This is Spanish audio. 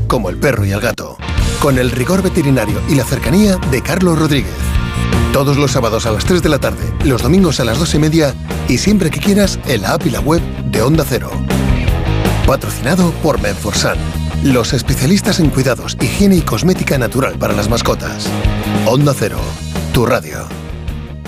como el perro y el gato. Con el rigor veterinario y la cercanía de Carlos Rodríguez. Todos los sábados a las 3 de la tarde, los domingos a las 2:30 y siempre que quieras en la app y la web de Onda Cero. Patrocinado por Menforsan, los especialistas en cuidados, higiene y cosmética natural para las mascotas. Onda Cero, tu radio.